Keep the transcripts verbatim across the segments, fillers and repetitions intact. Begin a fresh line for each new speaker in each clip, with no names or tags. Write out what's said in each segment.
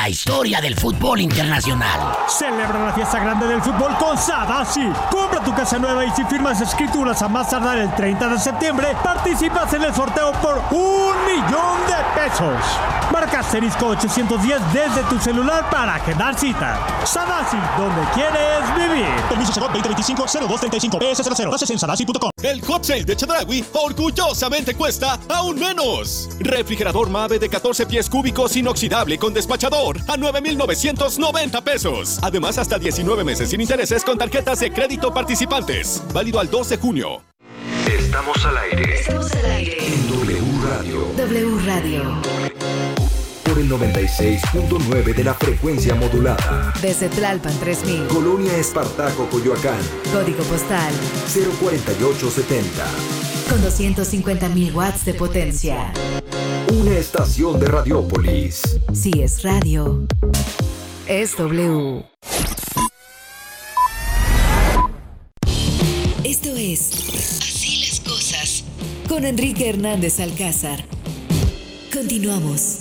la historia del fútbol internacional.
Celebra la fiesta grande del fútbol con Sadasi. Compra tu casa nueva y si firmas escrituras a más tardar el treinta de septiembre, participas en el sorteo por un millón de pesos. Marca asterisco ochocientos diez desde tu celular para agendar cita. Sadasi, donde quieres vivir.
Permiso Segov veinte veinticinco cero dos treinta y cinco P S cero cero. Bases en sadasi punto com.
El hot sale de Chedraui orgullosamente cuesta aún menos. Refrigerador Mave de catorce pies cúbicos inoxidable con despachador a nueve mil novecientos noventa pesos. Además, hasta diecinueve meses sin intereses con tarjetas de crédito participantes. Válido al dos de junio.
Estamos al aire.
Estamos al aire.
En W Radio.
W Radio.
Por el noventa y seis punto nueve de la frecuencia modulada.
Desde Tlalpan tres mil.
Colonia Espartaco, Coyoacán.
Código postal
cero cuarenta y ocho setenta.
Con doscientos cincuenta mil watts de potencia.
Una estación de Radiópolis.
Si es radio, es W. Esto es Así las cosas con Enrique Hernández Alcázar. Continuamos.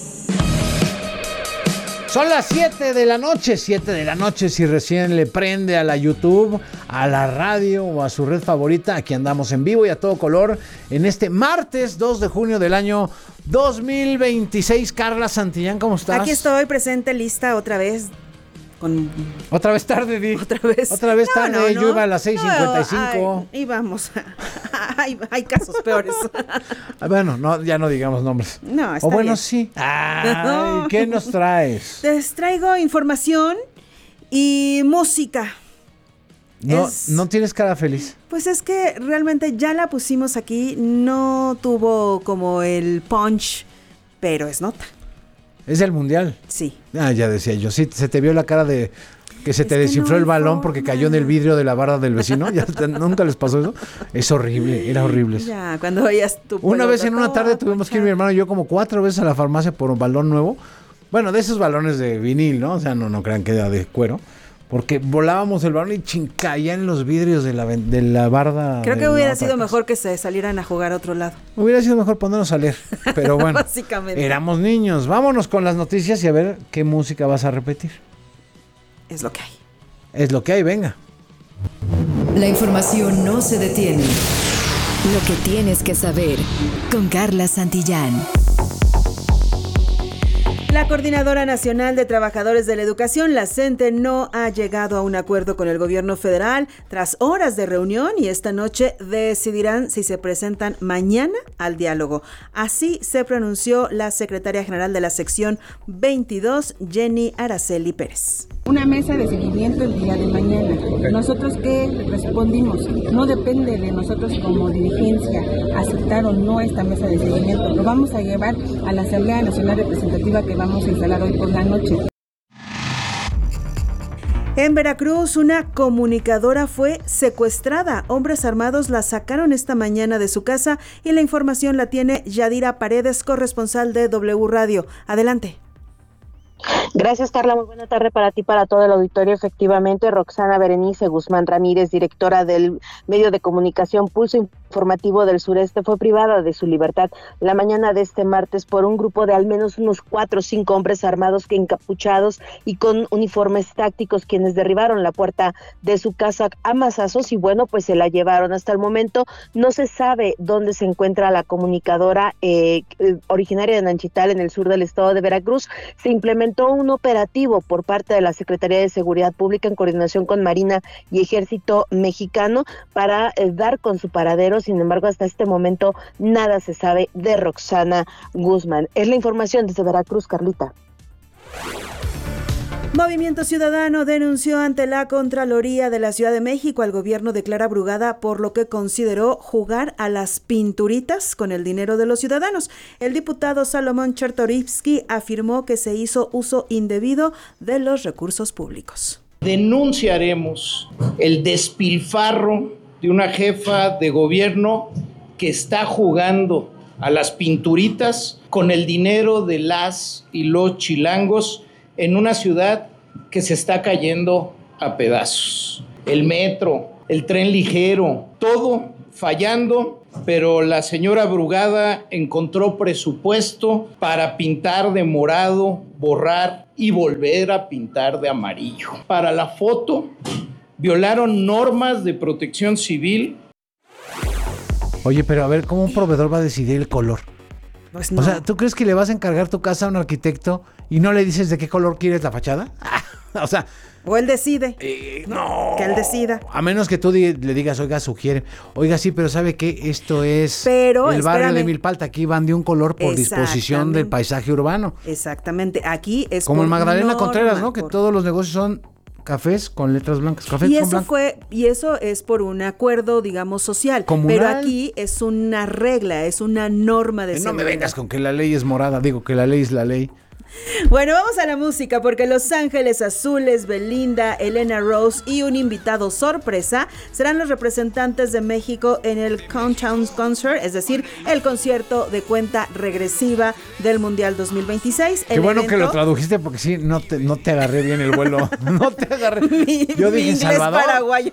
Son las siete de la noche, siete de la noche si recién le prende a la YouTube, a la radio o a su red favorita. Aquí andamos en vivo y a todo color en este martes dos de junio del año dos mil veintiséis. Carla Santillán, ¿cómo estás?
Aquí estoy presente, lista otra vez. Con...
Otra vez tarde, Di.
Otra vez.
Otra vez
no,
tarde,
no, no.
Yo iba a las seis cincuenta y cinco.
No, íbamos. hay, hay casos peores.
Bueno, no, ya no digamos nombres.
No, está
O bueno,
bien.
sí. Ay, ¿qué nos traes?
Les traigo información y música.
No,
Es-
no tienes cara feliz.
Pues es que realmente ya la pusimos aquí, no tuvo como el punch, pero es nota.
Es el mundial.
Sí.
Ah, ya decía yo. Sí, se te vio la cara de que se
Es
te
que
desinfló
no
el
hay
balón porque
forma.
cayó en el vidrio de la barra del vecino. ¿Ya te- ¿Nunca les pasó eso? Es horrible, era horrible eso.
Ya, cuando veías tu
Una vez en una
pelota,
tarde tuvimos que ir mi hermano y yo como cuatro veces a la farmacia por un balón nuevo. Bueno, de esos balones de vinil, ¿no? O sea, no, no crean que era de cuero. Porque volábamos el balón y chincaía en los vidrios de la, ven- de la barda.
Creo
de
que
la
hubiera
otra
sido
casa.
mejor que se salieran a jugar a otro lado.
Hubiera sido mejor ponernos a leer. Pero bueno,
Básicamente.
éramos niños. Vámonos con las noticias y a ver qué música vas a repetir.
Es lo que hay.
Es lo que hay, venga.
La información no se detiene. Lo que tienes que saber con Carla Santillán.
La Coordinadora Nacional de Trabajadores de la Educación, la CENTE, no ha llegado a un acuerdo con el gobierno federal tras horas de reunión y esta noche decidirán si se presentan mañana al diálogo. Así se pronunció la secretaria general de la sección veintidós, Jenny Araceli Pérez.
Una mesa de seguimiento el día de mañana. ¿Nosotros qué respondimos? No depende de nosotros como dirigencia aceptar o no esta mesa de seguimiento. Lo vamos a llevar a la Asamblea Nacional Representativa que vamos a instalar hoy por la noche.
En Veracruz, una comunicadora fue secuestrada. Hombres armados la sacaron esta mañana de su casa y la información la tiene Yadira Paredes, corresponsal de W Radio. Adelante.
Gracias, Carla. Muy buena tarde para ti, para todo el auditorio. Efectivamente, Roxana Berenice Guzmán Ramírez, directora del medio de comunicación Pulso Informativo del Sureste, fue privada de su libertad la mañana de este martes por un grupo de al menos unos cuatro o cinco hombres armados que encapuchados y con uniformes tácticos, quienes derribaron la puerta de su casa a mazazos y bueno, pues se la llevaron. Hasta el momento no se sabe dónde se encuentra la comunicadora eh, originaria de Nanchital, en el sur del estado de Veracruz. Se implementó un operativo por parte de la Secretaría de Seguridad Pública en coordinación con Marina y Ejército Mexicano para eh, dar con su paradero. Sin embargo, hasta este momento nada se sabe de Roxana Guzmán. Es la información desde Veracruz, Carlita.
Movimiento Ciudadano denunció ante la Contraloría de la Ciudad de México al gobierno de Clara Brugada por lo que consideró jugar a las pinturitas con el dinero de los ciudadanos. El diputado Salomón Chertorivsky afirmó que se hizo uso indebido de los recursos públicos.
Denunciaremos el despilfarro de una jefa de gobierno que está jugando a las pinturitas con el dinero de las y los chilangos en una ciudad que se está cayendo a pedazos. El metro, el tren ligero, todo fallando, pero la señora Brugada encontró presupuesto para pintar de morado, borrar y volver a pintar de amarillo. Para la foto, violaron normas de protección civil.
Oye, pero a ver, ¿cómo un proveedor va a decidir el color?
Pues no.
O sea, ¿tú crees que le vas a encargar tu casa a un arquitecto y no le dices de qué color quieres la fachada? O sea...
O él decide.
Eh, no.
Que él decida.
A menos que tú di- le digas, oiga, sugiere. Oiga, sí, pero ¿sabe qué? Esto es
Pero,
el barrio
espérame.
de Milpalta. Aquí van de un color por disposición del paisaje urbano.
Exactamente. Aquí es
Como
por
en Magdalena
norma,
Contreras, ¿no? Que
por-
todos los negocios son cafés con letras blancas. Cafés
Y
con
eso
blanco.
fue, y eso es por un acuerdo, digamos, social.
Comunal.
Pero aquí es una regla, es una norma de
Eh, no me
seguridad.
vengas con que la ley es morada. Digo que la ley es la ley.
Bueno, vamos a la música porque Los Ángeles Azules, Belinda, Elena Rose y un invitado sorpresa serán los representantes de México en el Countdown Concert, es decir, el concierto de cuenta regresiva del Mundial dos mil veintiséis.
Qué
El
bueno que
evento-
lo tradujiste porque sí, no te, no te agarré bien el vuelo. No te agarré.
Mi-
Yo
mi
dije
inglés
Salvador.
paraguayo.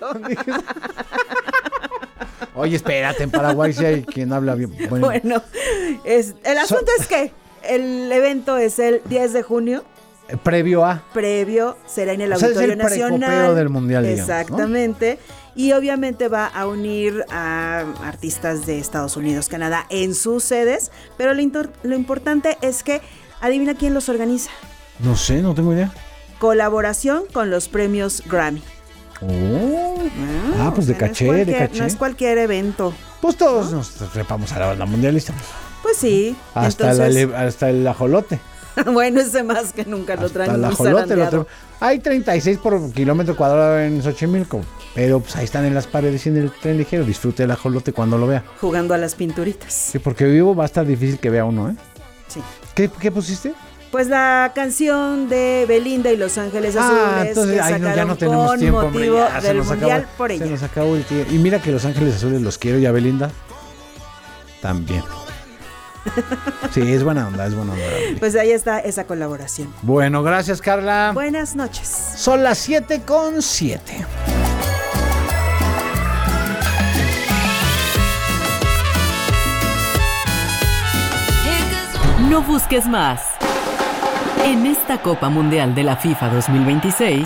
Oye, espérate, en Paraguay sí hay quien habla bien. Bueno,
Bueno, es, el asunto es que el evento es el diez de junio.
eh, previo a.
Previo, será en el
O sea, es
Auditorio
el precopeo
Nacional.
del Mundial, digamos, ¿no?
Exactamente. Y obviamente va a unir a artistas de Estados Unidos, Canadá en sus sedes. Pero lo, intor- lo importante es que, adivina quién los organiza.
No sé, no tengo idea.
Colaboración con los premios Grammy.
Oh. Ah, pues de
o sea, no es
caché, de
cualquier-
caché.
No es cualquier evento.
Pues todos nos trepamos a la banda mundialista.
Pues sí.
Hasta, la
entonces,
le- hasta el ajolote.
bueno, ese más que nunca lo traen
Hasta el
muy
ajolote lo
zarandeado.
tre- Hay treinta y seis por kilómetro cuadrado en Xochimilco. Pero pues ahí están en las paredes y en el tren ligero. Disfrute el ajolote cuando lo vea.
Jugando a las pinturitas.
Sí, porque vivo va a estar difícil que vea uno, ¿eh?
Sí.
¿Qué, qué pusiste?
Pues la canción de Belinda y Los Ángeles Azules
Ah, entonces
que
ay, no, ya
sacaron
no tenemos
con
tiempo, hombre.
motivo
Ya se
del
nos
Mundial
acabó,
por
se
ella.
nos acabó el tiempo. Y mira que Los Ángeles Azules los quiero y a Belinda también. Sí, es buena onda, es buena onda.
Pues ahí está esa colaboración.
Bueno, gracias, Carla.
Buenas noches.
Son las siete con siete.
No busques más. En esta Copa Mundial de la FIFA dos mil veintiséis,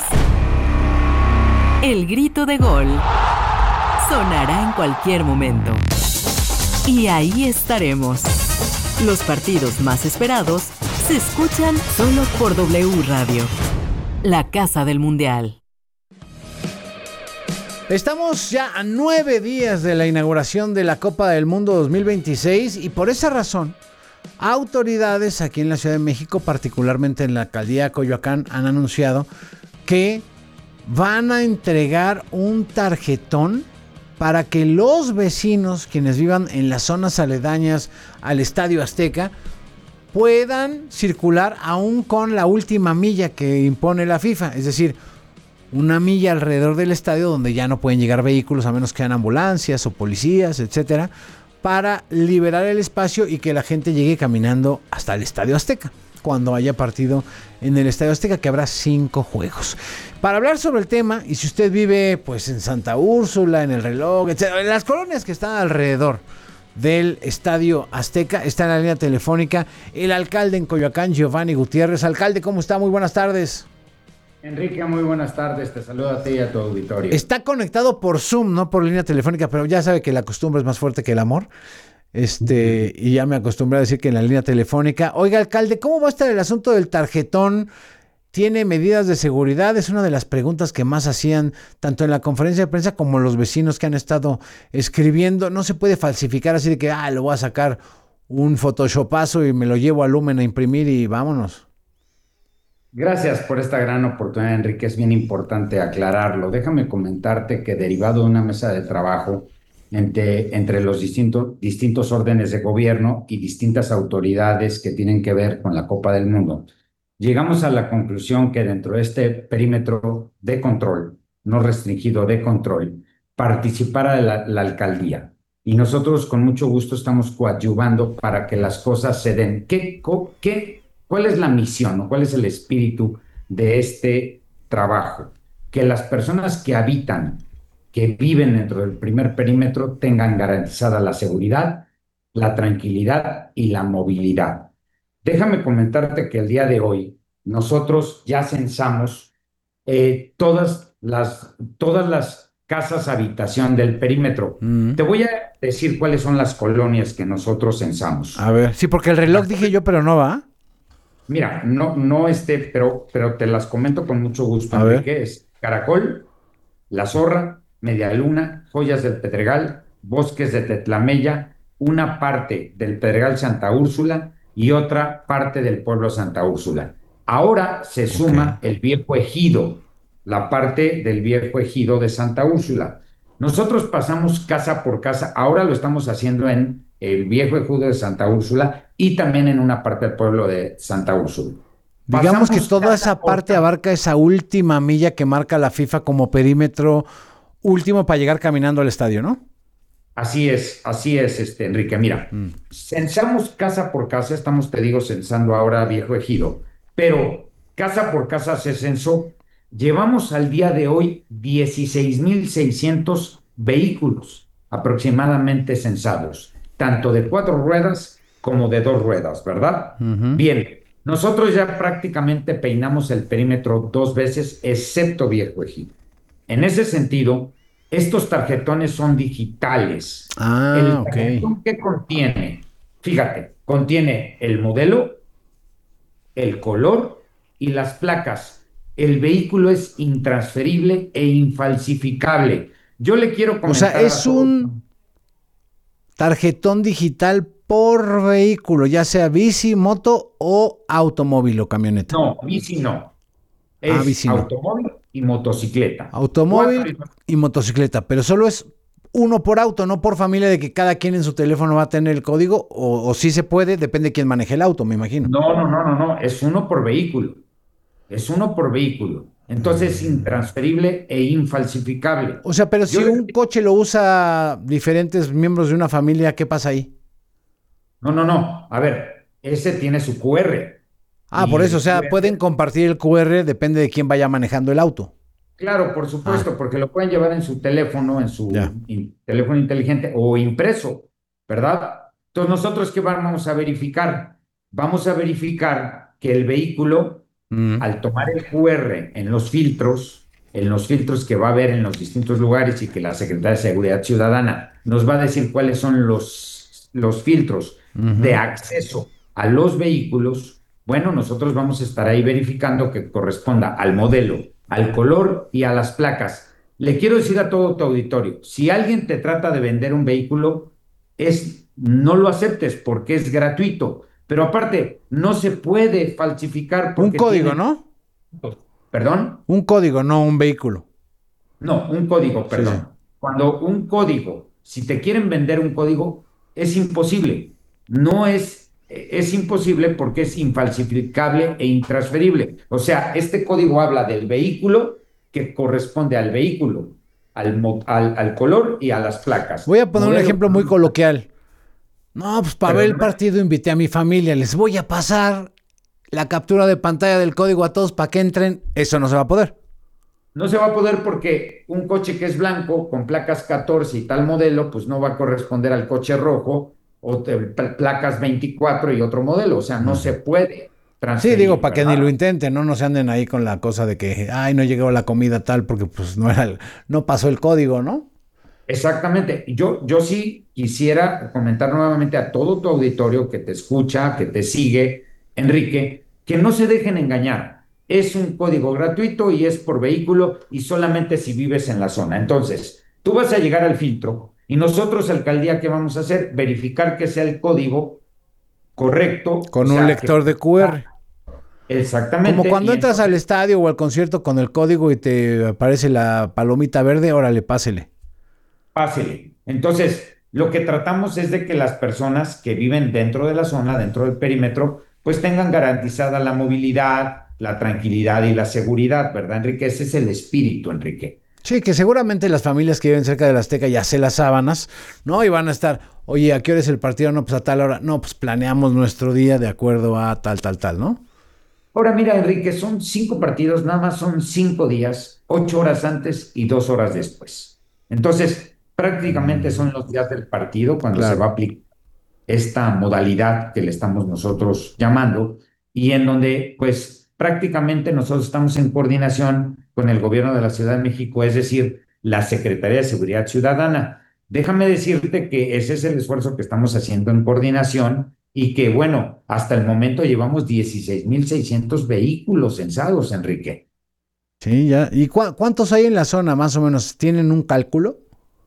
el grito de gol sonará en cualquier momento. Y ahí estaremos. Los partidos más esperados se escuchan solo por W Radio, la casa del Mundial.
Estamos ya a nueve días de la inauguración de la Copa del Mundo dos mil veintiséis y por esa razón, autoridades aquí en la Ciudad de México, particularmente en la alcaldía de Coyoacán, han anunciado que van a entregar un tarjetón para que los vecinos, quienes vivan en las zonas aledañas al Estadio Azteca, puedan circular aún con la última milla que impone la FIFA, es decir, una milla alrededor del estadio donde ya no pueden llegar vehículos a menos que sean ambulancias o policías, etcétera, para liberar el espacio y que la gente llegue caminando hasta el Estadio Azteca cuando haya partido en el Estadio Azteca, que habrá cinco juegos. Para hablar sobre el tema, y si usted vive pues en Santa Úrsula, en El Reloj, etcétera, en las colonias que están alrededor del Estadio Azteca, está en la línea telefónica el alcalde en Coyoacán, Giovanni Gutiérrez. Alcalde, ¿cómo está? Muy buenas tardes.
Enrique, muy buenas tardes, te saludo a ti y a tu auditorio.
Está conectado por Zoom, no por línea telefónica, pero ya sabe que la costumbre es más fuerte que el amor. Este, y ya me acostumbré a decir que en la línea telefónica. Oiga, alcalde, ¿cómo va a estar el asunto del tarjetón? ¿Tiene medidas de seguridad? Es una de las preguntas que más hacían tanto en la conferencia de prensa como los vecinos que han estado escribiendo. No se puede falsificar así de que, ah, lo voy a sacar un photoshopazo y me lo llevo a Lumen a imprimir y vámonos.
Gracias por esta gran oportunidad, Enrique. Es bien importante aclararlo. Déjame comentarte que derivado de una mesa de trabajo entre, entre los distintos, distintos órdenes de gobierno y distintas autoridades que tienen que ver con la Copa del Mundo, llegamos a la conclusión que dentro de este perímetro de control, no restringido de control, participara la, la alcaldía. Y nosotros con mucho gusto estamos coadyuvando para que las cosas se den. ¿Qué, qué, ¿Cuál es la misión o cuál es el espíritu de este trabajo? Que las personas que habitan que viven dentro del primer perímetro tengan garantizada la seguridad, la tranquilidad y la movilidad. Déjame comentarte que el día de hoy nosotros ya censamos eh, todas las, todas las casas habitación del perímetro. Mm. Te voy a decir cuáles son las colonias que nosotros censamos.
A ver, sí, porque el reloj dije yo, pero no va.
Mira, no, no este, pero, pero te las comento con mucho gusto. A ver. ¿Qué es? Caracol, La Zorra, Media Luna, Joyas del Pedregal, Bosques de Tetlamella, una parte del Pedregal Santa Úrsula y otra parte del pueblo Santa Úrsula. Ahora se suma okay. el Viejo Ejido, la parte del Viejo Ejido de Santa Úrsula. Nosotros pasamos casa por casa, ahora lo estamos haciendo en el Viejo Ejido de Santa Úrsula y también en una parte del pueblo de Santa Úrsula.
Digamos pasamos que toda esa parte casa. abarca esa última milla que marca la FIFA como perímetro último para llegar caminando al estadio, ¿no?
Así es, así es, este, Enrique. Mira, mm. censamos casa por casa, estamos, te digo, censando ahora Viejo Ejido, pero casa por casa se censó. Llevamos al día de hoy dieciséis mil seiscientos vehículos aproximadamente censados, tanto de cuatro ruedas como de dos ruedas, ¿verdad? Uh-huh. Bien, nosotros ya prácticamente peinamos el perímetro dos veces, excepto Viejo Ejido. En ese sentido, estos tarjetones son digitales.
Ah,
el
ok.
tarjetón que contiene, fíjate, contiene el modelo, el color y las placas. El vehículo es intransferible e infalsificable. Yo le quiero comentar...
O sea, es un tarjetón digital por vehículo, ya sea bici, moto o automóvil o camioneta.
No, bici no. Es
ah, bici no.
automóvil y motocicleta.
Automóvil Cuatro. y motocicleta, pero solo es uno por auto, no por familia de que cada quien en su teléfono va a tener el código, o, o sí se puede, depende de quién maneje el auto, me imagino.
No, no, no, no, no, es uno por vehículo. Es uno por vehículo. Entonces es intransferible e infalsificable.
O sea, pero Yo si le... un coche lo usa diferentes miembros de una familia, ¿qué pasa ahí?
No, no, no. A ver, ese tiene su cu erre.
Ah, por eso, o sea, cu erre... pueden compartir el cu erre, depende de quién vaya manejando el auto.
Claro, por supuesto, ah. porque lo pueden llevar en su teléfono, en su in, teléfono inteligente o impreso, ¿verdad? Entonces, ¿nosotros qué vamos a verificar? Vamos a verificar que el vehículo... Mm. Al tomar el cu erre en los filtros, en los filtros que va a haber en los distintos lugares y que la Secretaría de Seguridad Ciudadana nos va a decir cuáles son los, los filtros uh-huh. de acceso a los vehículos, bueno, nosotros vamos a estar ahí verificando que corresponda al modelo, al color y a las placas. Le quiero decir a todo tu auditorio, si alguien te trata de vender un vehículo, es, no lo aceptes porque es gratuito. Pero aparte, no se puede falsificar porque...
Un código,
tiene...
¿no?
¿Perdón?
Un código, no un vehículo.
No, un código, perdón. Sí, sí. Cuando un código, si te quieren vender un código, es imposible. No es... Es imposible porque es infalsificable e intransferible. O sea, este código habla del vehículo que corresponde al vehículo, al, al, al color y a las placas.
Voy a poner Modelo... un ejemplo muy coloquial. No, pues para ver el partido invité a mi familia, les voy a pasar la captura de pantalla del código a todos para que entren. Eso no se va a poder.
No se va a poder porque un coche que es blanco con placas catorce y tal modelo, pues no va a corresponder al coche rojo o te, placas veinticuatro y otro modelo. O sea, no se puede transferir.
Sí, digo, para que ni lo intenten, ¿no? No se anden ahí con la cosa de que, ay, no llegó la comida tal porque pues no era el, no pasó el código, ¿no?
Exactamente. Yo, yo sí quisiera comentar nuevamente a todo tu auditorio que te escucha, que te sigue, Enrique, que no se dejen engañar. Es un código gratuito y es por vehículo y solamente si vives en la zona. Entonces, tú vas a llegar al filtro y nosotros, alcaldía, ¿qué vamos a hacer? Verificar que sea el código correcto.
Con un lector
que...
de cu erre.
Exactamente.
Como cuando entras
entonces...
al estadio o al concierto con el código y te aparece la palomita verde, órale, pásele.
Pásele. Entonces, lo que tratamos es de que las personas que viven dentro de la zona, dentro del perímetro, pues tengan garantizada la movilidad, la tranquilidad y la seguridad, ¿verdad, Enrique? Ese es el espíritu, Enrique.
Sí, que seguramente las familias que viven cerca de la Azteca ya se las sábanas, ¿no? Y van a estar, oye, ¿a qué hora es el partido? No, pues a tal hora. No, pues planeamos nuestro día de acuerdo a tal, tal, tal, ¿no?
Ahora mira, Enrique, son cinco partidos, nada más son cinco días, ocho horas antes y dos horas después. Entonces, prácticamente son los días del partido cuando
Claro.
se va a aplicar esta modalidad que le estamos nosotros llamando, y en donde, pues, prácticamente nosotros estamos en coordinación con el gobierno de la Ciudad de México, es decir, la Secretaría de Seguridad Ciudadana. Déjame decirte que ese es el esfuerzo que estamos haciendo en coordinación y que, bueno, hasta el momento llevamos dieciséis mil seiscientos vehículos censados, Enrique.
Sí, ya. ¿Y cu- cuántos hay en la zona, más o menos? ¿Tienen un cálculo?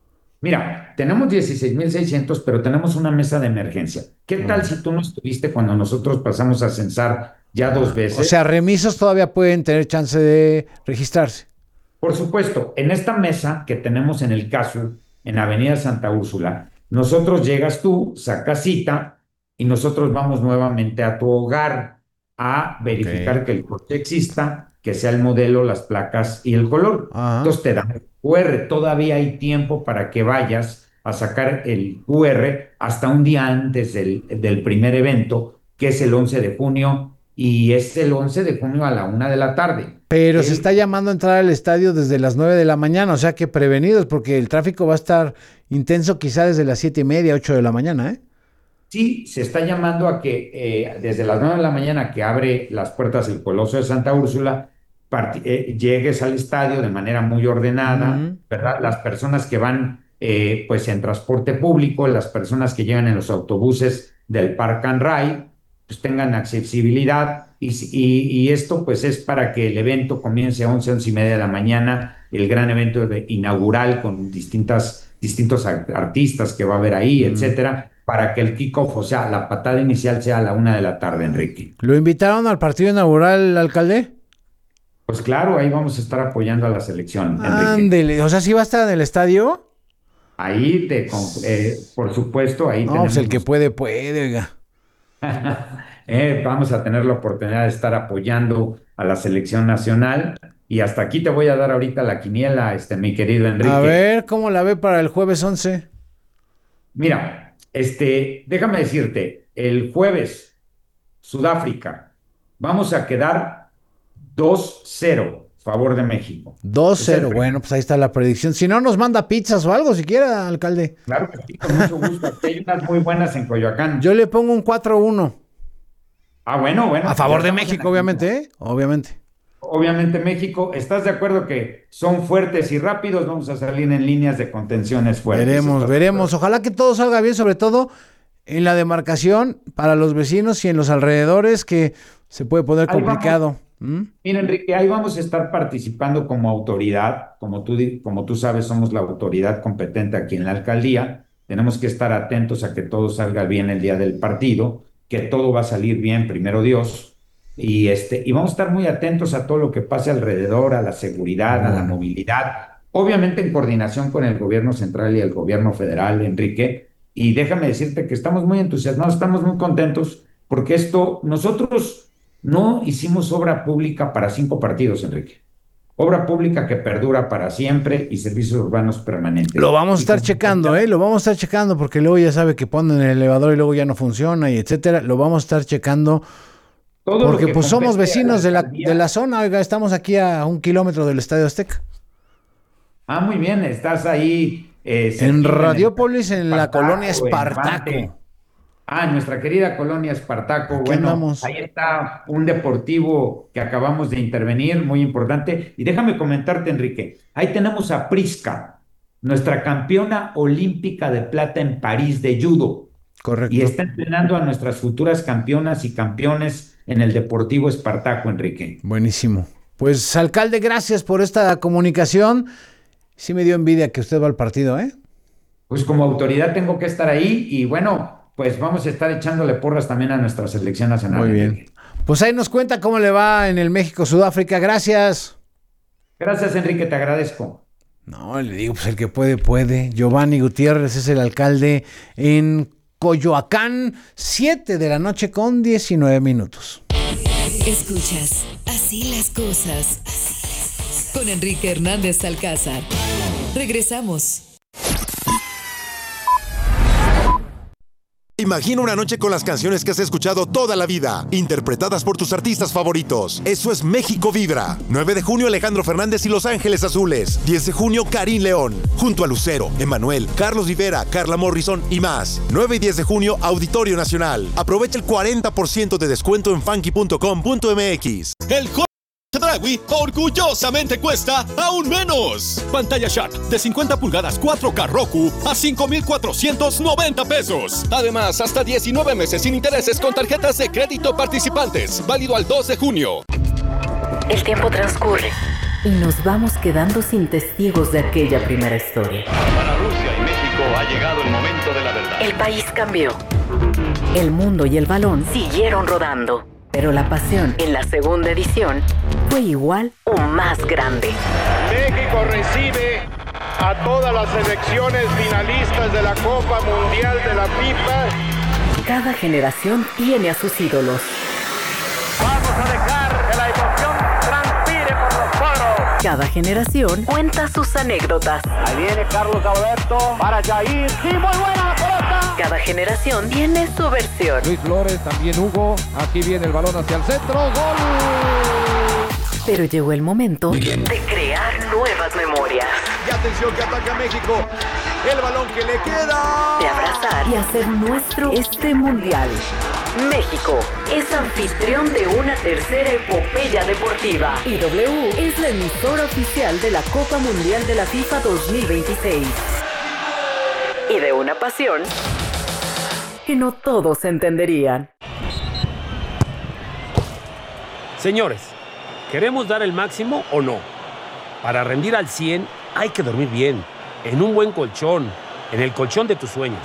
Mira, tenemos dieciséis mil seiscientos, pero tenemos una mesa de emergencia. ¿Qué tal si tú no estuviste cuando nosotros pasamos a censar ya dos veces?
O sea, remisos todavía pueden tener chance de registrarse.
Por supuesto, en esta mesa que tenemos en el caso, en Avenida Santa Úrsula, nosotros llegas tú, sacas cita y nosotros vamos nuevamente a tu hogar a verificar
Ok.
que el coche exista, que sea el modelo, las placas y el color.
Ajá.
Entonces te dan el cu erre. Todavía hay tiempo para que vayas a sacar el cu erre hasta un día antes del, del primer evento, que es el once de junio, y es el once de junio a la una de la tarde.
Pero
El-
se está llamando a entrar al estadio desde las nueve de la mañana, o sea que prevenidos, porque el tráfico va a estar intenso quizá desde las siete y media, ocho de la mañana, ¿eh?
Sí, se está llamando a que eh, desde las nueve de la mañana que abre las puertas el Coloso de Santa Úrsula, parti- eh, llegues al estadio de manera muy ordenada,
Ujú.
¿verdad? Las personas que van eh, pues en transporte público, las personas que llegan en los autobuses del Park and Ride, pues tengan accesibilidad y, si- y, y esto pues es para que el evento comience a once, once y media de la mañana, el gran evento de- inaugural con distintas, distintos ar- artistas que va a haber ahí,
Mm.
etcétera, para que el kickoff, o sea, la patada inicial sea a la una de la tarde, Enrique.
¿Lo invitaron al partido inaugural, alcalde?
Pues claro, ahí vamos a estar apoyando a la selección, Enrique.
Ándele, o sea, ¿sí va a estar en el estadio?
Ahí, te, con- eh, por supuesto, ahí
No, pues el
tenemos-
que puede, puede, oiga.
Eh, vamos a tener la oportunidad de estar apoyando a la selección nacional. Y hasta aquí te voy a dar ahorita la quiniela, este, mi querido Enrique.
A ver, ¿cómo la ve para el jueves once?
Mira, este, déjame decirte, el jueves, Sudáfrica, vamos a quedar dos cero, favor de México.
dos
Es el
cero,
primer-
bueno, pues ahí está la predicción. Si no, nos manda pizzas o algo, si quiera, alcalde.
Claro que sí, con mucho gusto. Aquí hay unas muy buenas en Coyoacán.
Yo le pongo un cuatro uno.
Ah, bueno, bueno.
A favor
ya
de
estamos en
México,
la-
obviamente, ¿eh? Obviamente.
Obviamente México, ¿estás de acuerdo que son fuertes y rápidos? Vamos a salir en líneas de contenciones fuertes.
Veremos,
¿Estás de
veremos. Ojalá que todo salga bien, sobre todo en la demarcación para los vecinos y en los alrededores, que se puede poner
Ahí vamos.
complicado. ¿Mm?
Mira, Enrique, ahí vamos a estar participando como autoridad. Como tú, di- como tú sabes, somos la autoridad competente aquí en la alcaldía. Tenemos que estar atentos a que todo salga bien el día del partido, que todo va a salir bien, primero Dios. Y, este, y vamos a estar muy atentos a todo lo que pase alrededor, a la seguridad, a la movilidad. Obviamente en coordinación con el gobierno central y el gobierno federal, Enrique. Y déjame decirte que estamos muy entusiasmados, estamos muy contentos, porque esto, nosotros no hicimos obra pública para cinco partidos, Enrique. Obra pública que perdura para siempre y servicios urbanos permanentes.
Lo vamos a
Y
estar
como-
checando, ¿eh? Lo vamos a estar checando porque luego ya sabe que ponen el elevador y luego ya no funciona y etcétera. Lo vamos a estar checando
Todo lo
porque
que
pues somos
compete a
vecinos de la,
alcaldía.
de la zona, oiga, estamos aquí a un kilómetro del Estadio Azteca.
Ah, muy bien, estás ahí. eh,
En
cerquita, el
Radiópolis, en la
Espartaco,
colonia
en
Espartaco.
Levante. Ah, nuestra querida colonia Espartaco.
Aquí
Bueno,
andamos.
ahí está un deportivo que acabamos de intervenir, muy importante. Y déjame comentarte, Enrique, ahí tenemos a Prisca, nuestra campeona olímpica de plata en París de judo.
Correcto.
Y está entrenando a nuestras futuras campeonas y campeones en el Deportivo Espartaco, Enrique.
Buenísimo. Pues, alcalde, gracias por esta comunicación. Sí me dio envidia que usted va al partido, ¿eh?
Pues como autoridad tengo que estar ahí y bueno, pues vamos a estar echándole porras también a nuestra selección nacional.
Muy bien.
Enrique.
Pues ahí nos cuenta cómo le va en el México-Sudáfrica. Gracias.
Gracias, Enrique, te agradezco.
No, le digo, pues el que puede, puede. Giovanni Gutiérrez es el alcalde en Coyoacán, siete de la noche con diecinueve minutos.
Escuchas, así las cosas. Con Enrique Hernández Alcázar. Regresamos.
Imagina una noche con las canciones que has escuchado toda la vida, interpretadas por tus artistas favoritos. Eso es México Vibra. nueve de junio, Alejandro Fernández y Los Ángeles Azules. diez de junio, Karim León. Junto a Lucero, Emanuel, Carlos Rivera, Carla Morrison y más. nueve y diez de junio, Auditorio Nacional. Aprovecha el cuarenta por ciento de descuento en funky punto com punto m x.
El Chedraui orgullosamente cuesta aún menos. Pantalla Sharp de cincuenta pulgadas cuatro K Roku a cinco mil cuatrocientos noventa pesos. Además, hasta diecinueve meses sin intereses con tarjetas de crédito participantes. Válido al dos de junio.
El tiempo transcurre y nos vamos quedando sin testigos de aquella primera historia.
Para Rusia y México ha llegado el momento de la verdad.
El país cambió. El mundo y el balón siguieron rodando. Pero la pasión en la segunda edición fue igual o más grande.
México recibe a todas las selecciones finalistas de la Copa Mundial de la FIFA.
Cada generación tiene a sus ídolos.
Vamos a dejar que la emoción transpire por los poros.
Cada generación cuenta sus anécdotas.
Ahí viene Carlos Alberto para Jair. ¡Sí, muy buena la pelota!
Cada generación tiene su versión.
Luis Flores, también Hugo. Aquí viene el balón hacia el centro. ¡Gol!
Pero llegó el momento de crear nuevas memorias.
Y atención que ataca México. El balón que le queda.
De abrazar y hacer nuestro este mundial. México es anfitrión de una tercera epopeya deportiva. Y W es la emisora oficial de la Copa Mundial de la FIFA dos mil veintiséis. Y de una pasión que no todos entenderían.
Señores, ¿queremos dar el máximo o no? Para rendir al cien hay que dormir bien, en un buen colchón, en el colchón de tus sueños.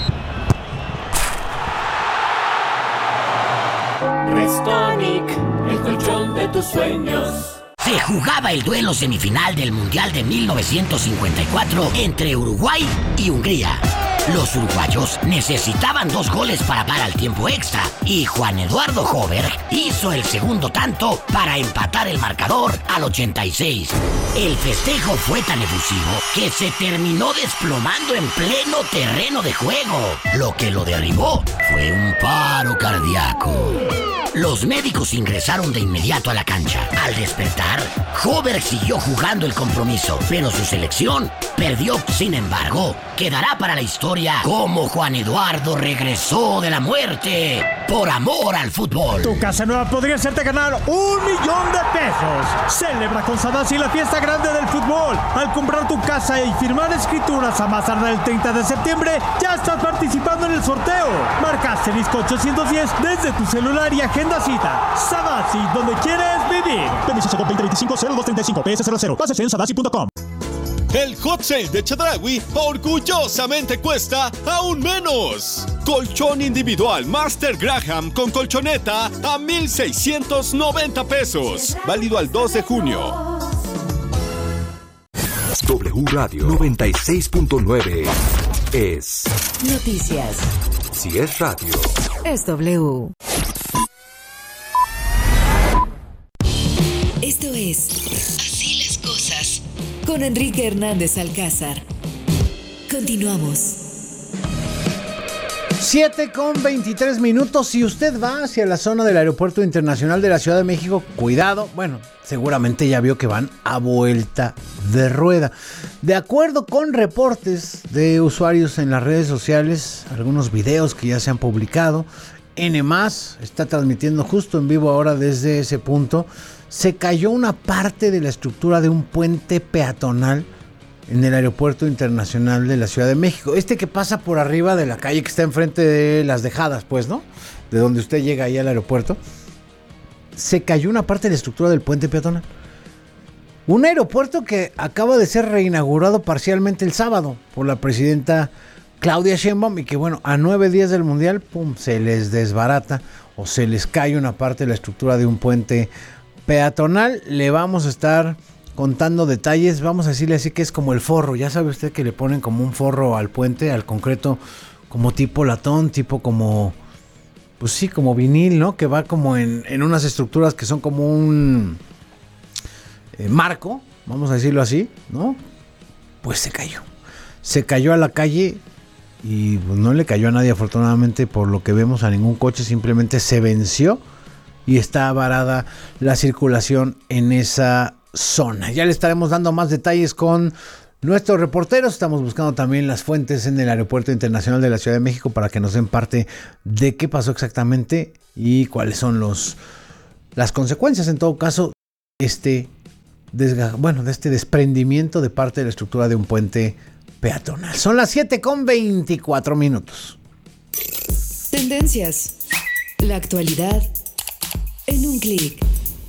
Restonic, el colchón de tus sueños. Se jugaba el duelo semifinal del Mundial de mil novecientos cincuenta y cuatro entre Uruguay y Hungría. Los uruguayos necesitaban dos goles para parar al tiempo extra y Juan Eduardo Hoberg hizo el segundo tanto para empatar el marcador al ochenta y seis. El festejo fue tan efusivo que se terminó desplomando en pleno terreno de juego. Lo que lo derribó fue un paro cardíaco. Los médicos ingresaron de inmediato a la cancha. Al despertar, Hoberg siguió jugando el compromiso, pero su selección perdió. Sin embargo, quedará para la historia cómo Juan Eduardo regresó de la muerte por amor al fútbol.
Tu casa nueva podría hacerte ganar un millón de pesos. Celebra con Sadasi la fiesta grande del fútbol. Al comprar tu casa y firmar escrituras a más tardar el treinta de septiembre, ya estás participando en el sorteo. Marca asterisco ochocientos diez desde tu celular y agenda cita. Sadasi, donde quieres vivir.
Permiso con veinte veinticinco cero dos treinta y cinco P S cero cero. Bases en sadasi punto com.
El hot sale de Chedraui orgullosamente cuesta aún menos. Colchón individual Master Graham con colchoneta a mil seiscientos noventa pesos. Válido al dos de junio.
W Radio noventa y seis punto nueve es
Noticias.
Si es radio,
es W. Esto es Así las cosas con Enrique Hernández Alcázar. Continuamos.
siete con veintitrés minutos. Si usted va hacia la zona del Aeropuerto Internacional de la Ciudad de México, cuidado. Bueno, seguramente ya vio que van a vuelta de rueda. De acuerdo con reportes de usuarios en las redes sociales, algunos videos que ya se han publicado, N más está transmitiendo justo en vivo ahora desde ese punto. Se cayó una parte de la estructura de un puente peatonal en el Aeropuerto Internacional de la Ciudad de México. Este que pasa por arriba de la calle que está enfrente de Las Dejadas, pues, ¿no? De donde usted llega ahí al aeropuerto. Se cayó una parte de la estructura del puente peatonal. Un aeropuerto que acaba de ser reinaugurado parcialmente el sábado por la presidenta Claudia Sheinbaum y que, bueno, a nueve días del Mundial, pum, se les desbarata o se les cae una parte de la estructura de un puente peatonal. Le vamos a estar contando detalles, vamos a decirle así que es como el forro, ya sabe usted que le ponen como un forro al puente, al concreto, como tipo latón, tipo como, pues sí, como vinil, ¿no? Que va como en, en unas estructuras que son como un eh, marco, vamos a decirlo así, ¿no? Pues se cayó, se cayó a la calle y pues, no le cayó a nadie afortunadamente, por lo que vemos, a ningún coche, simplemente se venció y está varada la circulación en esa zona. Ya le estaremos dando más detalles con nuestros reporteros. Estamos buscando también las fuentes en el Aeropuerto Internacional de la Ciudad de México para que nos den parte de qué pasó exactamente y cuáles son los las consecuencias, en todo caso, este desga- bueno, de este desprendimiento de parte de la estructura de un puente peatonal. Son las siete con veinticuatro minutos.
Tendencias. La actualidad en un clic.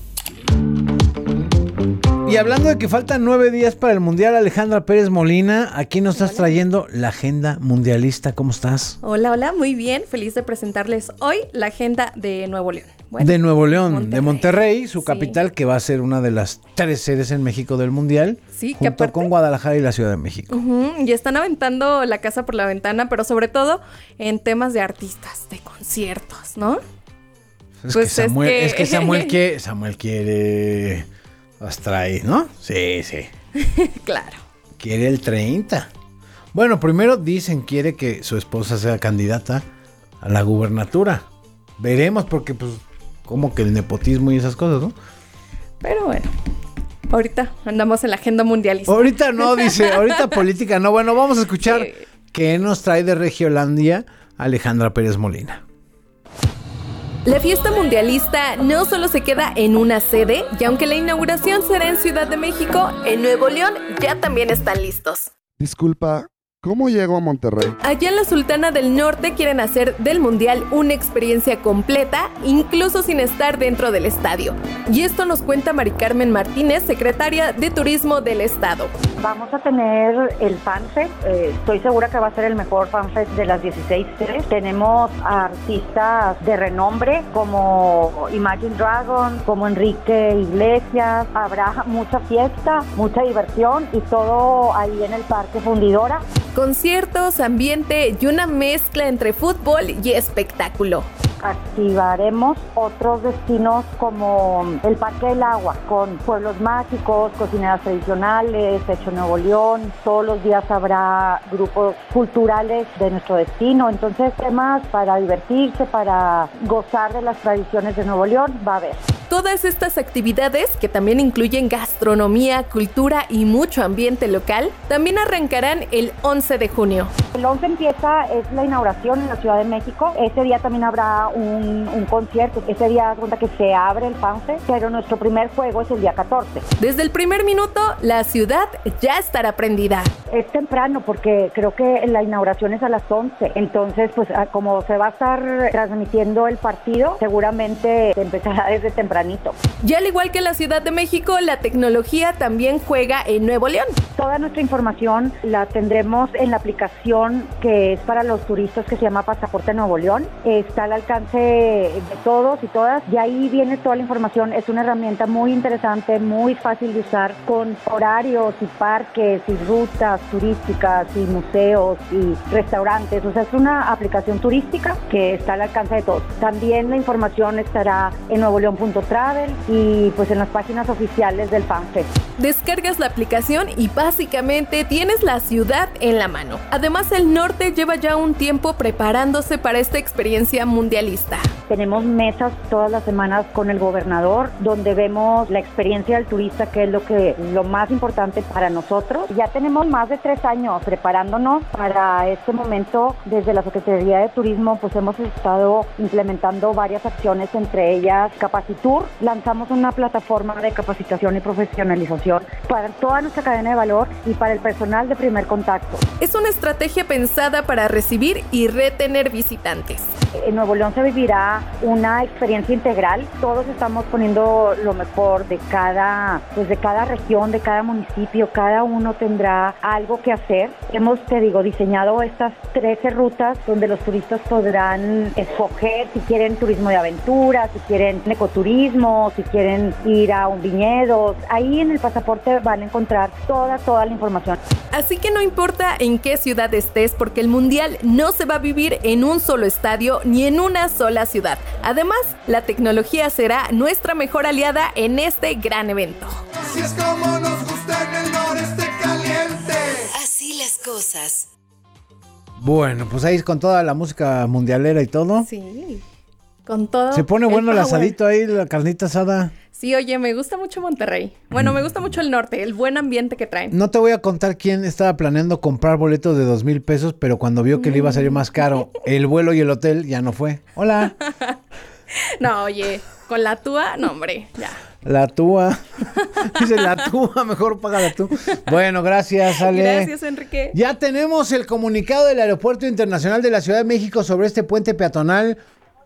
Y hablando de que faltan nueve días para el Mundial, Alejandra Pérez Molina, aquí nos estás trayendo la agenda mundialista. ¿Cómo estás?
Hola, hola, muy bien. Feliz de presentarles hoy la agenda de Nuevo León. Bueno,
de Nuevo León,
Monterrey.
de Monterrey, su
Sí.
capital, que va a ser una de las tres sedes en México del Mundial,
Sí, que
junto
aparte-
con Guadalajara y la Ciudad de México.
Ujú, y están aventando la casa por la ventana, pero sobre todo en temas de artistas, de conciertos, ¿no?
Es,
Pues
que
es
Samuel,
que-
es que Samuel quiere, Samuel quiere hasta ahí, ¿no? Sí, sí.
Claro.
Quiere el treinta. Bueno, primero dicen quiere que su esposa sea candidata a la gubernatura. Veremos, porque pues como que el nepotismo y esas cosas, ¿no?
Pero bueno, ahorita andamos en la agenda mundialista.
Ahorita no, dice, ahorita política no. Bueno, vamos a escuchar
Sí.
qué nos trae de Regiolandia Alejandra Pérez Molina.
La fiesta mundialista no solo se queda en una sede, y aunque la inauguración será en Ciudad de México, en Nuevo León ya también están listos.
Disculpa, ¿cómo llego a Monterrey?
Allá en la Sultana del Norte quieren hacer del Mundial una experiencia completa, incluso sin estar dentro del estadio. Y esto nos cuenta Mari Carmen Martínez, secretaria de Turismo del Estado.
Vamos a tener el FanFest, eh, estoy segura que va a ser el mejor FanFest de las dieciséis sedes. Tenemos artistas de renombre como Imagine Dragon, como Enrique Iglesias. Habrá mucha fiesta, mucha diversión y todo ahí en el Parque Fundidora.
Conciertos, ambiente y una mezcla entre fútbol y espectáculo.
Activaremos otros destinos como el Parque del Agua, con pueblos mágicos, cocineras tradicionales, Hecho Nuevo León. Todos los días habrá grupos culturales de nuestro destino. Entonces, temas para divertirse, para gozar de las tradiciones de Nuevo León, va a haber.
Todas estas actividades, que también incluyen gastronomía, cultura y mucho ambiente local, también arrancarán el once de junio.
El once empieza, es la inauguración en la Ciudad de México. Ese día también habrá un, un concierto. Ese día da cuenta que se abre el FanFest, pero nuestro primer juego es el día catorce.
Desde el primer minuto, la ciudad ya estará prendida.
Es temprano porque creo que la inauguración es a las once. Entonces, pues como se va a estar transmitiendo el partido, seguramente empezará desde tempranito.
Y al igual que la Ciudad de México, la tecnología también juega en Nuevo León.
Toda nuestra información la tendremos en la aplicación que es para los turistas, que se llama Pasaporte Nuevo León. Está al alcance de todos y todas, y ahí viene toda la información. Es una herramienta muy interesante, muy fácil de usar, con horarios y parques y rutas turísticas y museos y restaurantes. O sea, es una aplicación turística que está al alcance de todos. También la información estará en nuevo león punto travel y pues en las páginas oficiales del FanFest.
Descargas la aplicación y básicamente tienes la ciudad en la mano. Además, el norte lleva ya un tiempo preparándose para esta experiencia mundialista.
Tenemos mesas todas las semanas con el gobernador, donde vemos la experiencia del turista, que es lo que lo más importante para nosotros. Ya tenemos más de tres años preparándonos para este momento. Desde la Secretaría de Turismo pues hemos estado implementando varias acciones, entre ellas Capacitur. Lanzamos una plataforma de capacitación y profesionalización para toda nuestra cadena de valor y para el personal de primer contacto.
Es una estrategia pensada para recibir y retener visitantes.
En Nuevo León se vivirá una experiencia integral. Todos estamos poniendo lo mejor de cada, pues de cada región, de cada municipio. Cada uno tendrá algo que hacer. Hemos, te digo, diseñado estas trece rutas donde los turistas podrán escoger si quieren turismo de aventura, si quieren ecoturismo, si quieren ir a un viñedo. Ahí en el pasaporte van a encontrar toda, toda la información.
Así que no importa en qué ciudad estés, porque el Mundial no se va a vivir en un solo estadio ni en una sola ciudad. Además, la tecnología será nuestra mejor aliada en este gran evento.
Así es como nos gusta en el noreste caliente.
Así las cosas.
Bueno, pues ahí con toda la música mundialera y todo.
Sí, con todo.
Se pone bueno el, el asadito ahí, la carnita asada.
Sí, oye, me gusta mucho Monterrey. Bueno, me gusta mucho el norte, el buen ambiente que traen.
No te voy a contar quién estaba planeando comprar boletos de dos mil pesos, pero cuando vio que le iba a salir más caro el vuelo y el hotel, ya no fue. Hola.
No, oye, con la túa, no, hombre, ya.
La túa. Dice la túa, mejor págala tú. Bueno, gracias, Ale.
Gracias, Enrique.
Ya tenemos el comunicado del Aeropuerto Internacional de la Ciudad de México sobre este puente peatonal,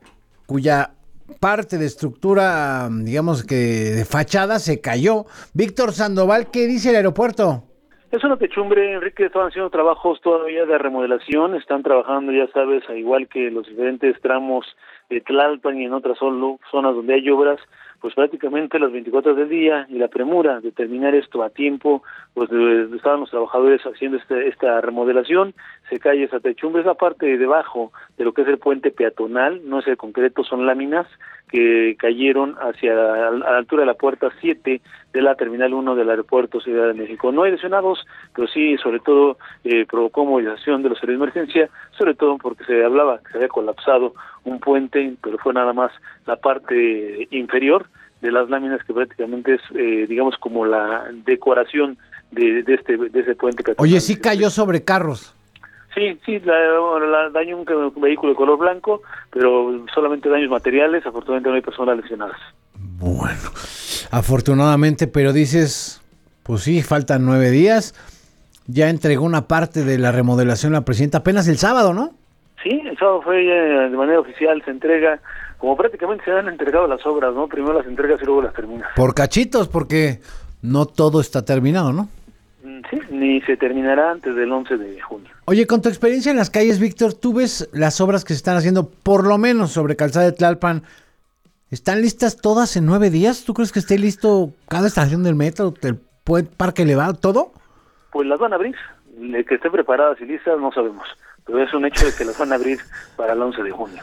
cuya parte de estructura, digamos que de fachada, se cayó. Víctor Sandoval, ¿qué dice el aeropuerto?
Es una techumbre, Enrique. Estaban haciendo trabajos todavía de remodelación, están trabajando, ya sabes, al igual que los diferentes tramos de Tlalpan y en otras solo zonas donde hay obras, pues prácticamente las veinticuatro horas del día, y la premura de terminar esto a tiempo, pues de, estaban los trabajadores haciendo este, esta remodelación. Se cae esa techumbre, es la parte de debajo de lo que es el puente peatonal, no es el concreto, son láminas que cayeron hacia a la altura de la puerta siete de la terminal uno del aeropuerto Ciudad de México. No hay lesionados, pero sí, sobre todo, eh, provocó movilización de los servicios de emergencia, sobre todo porque se hablaba que se había colapsado un puente, pero fue nada más la parte inferior de las láminas, que prácticamente es, eh, digamos, como la decoración de, de este de ese puente peatonal.
Oye, sí cayó sobre carros.
Sí, sí, la, la daño un, un vehículo de color blanco, pero solamente daños materiales. Afortunadamente no hay personas lesionadas.
Bueno, afortunadamente, pero dices, pues sí, faltan nueve días. Ya entregó una parte de la remodelación la presidenta apenas el sábado, ¿no?
Sí, el sábado fue eh, de manera oficial, se entrega, como prácticamente se han entregado las obras, ¿no? Primero las entregas y luego las terminas.
Por cachitos, porque no todo está terminado, ¿no?
Sí, ni se terminará antes del once de junio.
Oye, con tu experiencia en las calles, Víctor, ¿tú ves las obras que se están haciendo, por lo menos sobre Calzada de Tlalpan, están listas todas en nueve días? ¿Tú crees que esté listo cada estación del metro, el parque elevado, todo?
Pues las van a abrir, que estén preparadas y listas no sabemos, pero es un hecho de que las van a abrir para el once de junio.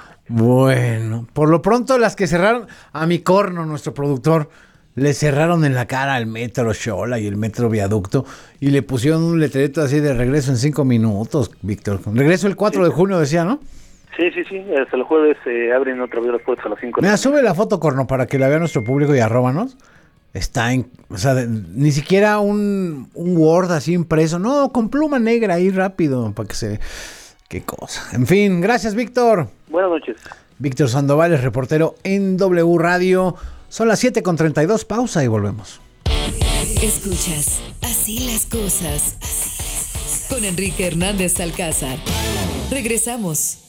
Bueno, por lo pronto las que cerraron, a mi corno, nuestro productor, le cerraron en la cara al metro Xola y el metro Viaducto y le pusieron un letrerito así de regreso en cinco minutos, Víctor. Regreso el cuatro sí. de junio, decía, ¿no?
Sí, sí, sí, hasta el jueves se eh, abren otra vez las puertas a las cinco.
Mira, sube la foto, corno, para que la vea nuestro público y arróbanos. Está en, o sea, de, ni siquiera un, un Word así impreso, no, con pluma negra ahí rápido, para que se... Qué cosa. En fin, gracias, Víctor.
Buenas noches.
Víctor Sandoval es reportero en W Radio. Son las siete con treinta y dos, pausa y volvemos.
Escuchas Así las cosas con Enrique Hernández Alcázar. Regresamos.